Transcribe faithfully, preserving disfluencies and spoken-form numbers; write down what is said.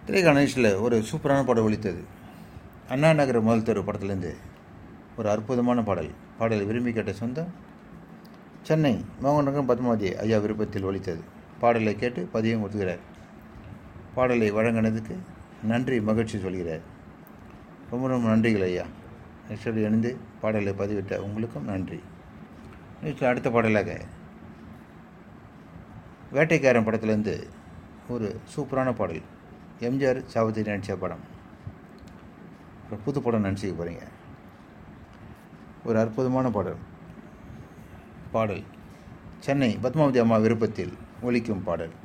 திரைக்காணேஷில் ஒரு சூப்பரான பாடல் ஒலித்தது. அண்ணா நகர் முதல் தெரு படத்துலேருந்து ஒரு அற்புதமான பாடல். பாடலை விரும்பி கேட்ட சொந்தம் சென்னை மோகனரங்கம் பத்மாவதி ஐயா விருப்பத்தில் ஒலித்தது. பாடலை கேட்டு பதியம் கொடுத்துக்கிறார். பாடலை வழங்கினதுக்கு நன்றி, மகிழ்ச்சி சொல்கிறார். ரொம்ப ரொம்ப நன்றிகள் ஐயா. நெக்ஸ்டோடு இணைந்து பாடலை பதிவிட்ட உங்களுக்கும் நன்றி. நெக்ஸ்ட் அடுத்த பாடலாக வேட்டைக்காரன் படத்துலேருந்து ஒரு சூப்பரான பாடல். எம்ஜிஆர் சாவித்திரி நடித்த படம். ஒரு புது படம் நினச்சிக்க போகிறீங்க. ஒரு அற்புதமான பாடல். பாடல் சென்னை பத்மாவதி அம்மா விருப்பத்தில் ஒலிக்கும் பாடல்.